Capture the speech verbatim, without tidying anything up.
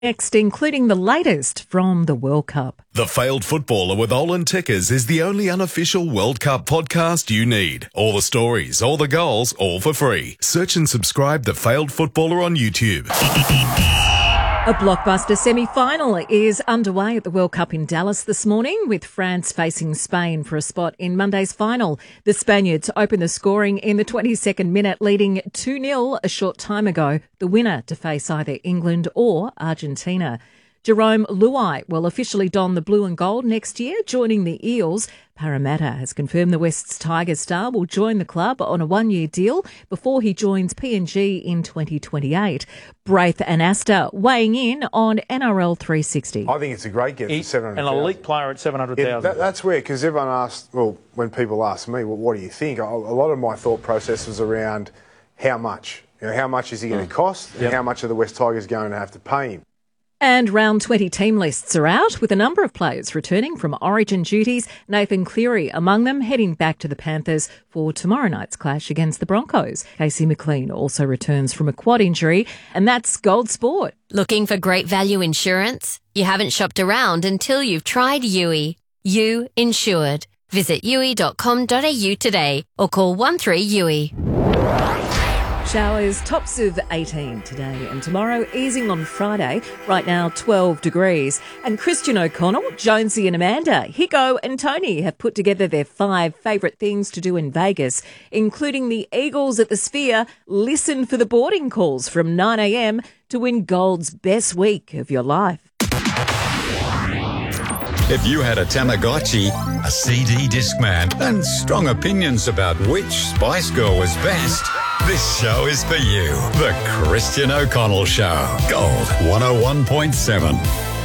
Next, including the latest from the World Cup. The Failed Footballer with Olin Tickers is the only unofficial World Cup podcast you need. All the stories, all the goals, all for free. Search and subscribe The Failed Footballer on YouTube. A blockbuster semi-final is underway at the World Cup in Dallas this morning, with France facing Spain for a spot in Monday's final. The Spaniards opened the scoring in the twenty-second minute, leading two nil a short time ago, the winner to face either England or Argentina. Jerome Luai will officially don the blue and gold next year, joining the Eels. Parramatta has confirmed the West's Tiger star will join the club on a one-year deal before he joins P N G in twenty twenty-eight. Braith and Astor weighing in on N R L three sixty. I think it's a great get for seven hundred thousand. An elite player at seven hundred thousand. Yeah, that, that's where, because everyone asked, well, when people ask me, well, what do you think? A, a lot of my thought process was around how much. You know, how much is he going to cost, and Yep. how much are the West Tigers going to have to pay him? And round twenty team lists are out, with a number of players returning from Origin duties. Nathan Cleary among them, heading back to the Panthers for tomorrow night's clash against the Broncos. Casey McLean also returns from a quad injury, and that's Gold Sport. Looking for great value insurance? You haven't shopped around until you've tried U I. You Insured. Visit U I dot com dot a u today or call one three U I. Showers, tops of eighteen today and tomorrow, easing on Friday. Right now, twelve degrees. And Christian O'Connell, Jonesy and Amanda, Hiko and Tony have put together their five favourite things to do in Vegas, including the Eagles at the Sphere. Listen for the boarding calls from nine a.m. to win Gold's best week of your life. If you had a Tamagotchi, a C D Discman, and strong opinions about which Spice Girl was best, this show is for you. The Christian O'Connell Show. Gold one oh one point seven.